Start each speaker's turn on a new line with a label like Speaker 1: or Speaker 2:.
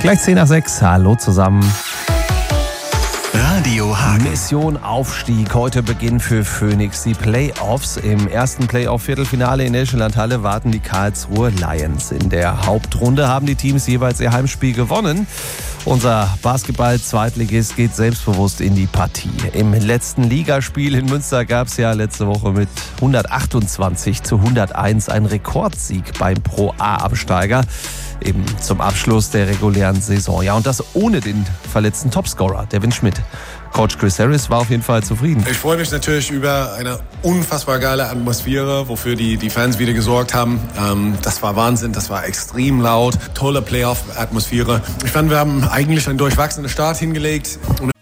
Speaker 1: Gleich 10 nach 6. Hallo zusammen.
Speaker 2: Radio Hagen.
Speaker 1: Mission Aufstieg. Heute Beginn für Phoenix. Die Playoffs. Im ersten Playoff-Viertelfinale in der Schillandhalle warten die Karlsruhe Lions. In der Hauptrunde haben die Teams jeweils ihr Heimspiel gewonnen. Unser Basketball-Zweitligist geht selbstbewusst in die Partie. Im letzten Ligaspiel in Münster gab es ja letzte Woche mit 128-101 einen Rekordsieg beim Pro-A-Absteiger. Eben zum Abschluss der regulären Saison. Ja, und das ohne den verletzten Topscorer, Devin Schmidt. Coach Chris Harris war auf jeden Fall zufrieden.
Speaker 3: Ich freue mich natürlich über eine unfassbar geile Atmosphäre, wofür die Fans wieder gesorgt haben. Das war Wahnsinn, das war extrem laut, tolle Playoff-Atmosphäre. Ich fand, wir haben eigentlich einen durchwachsenen Start hingelegt.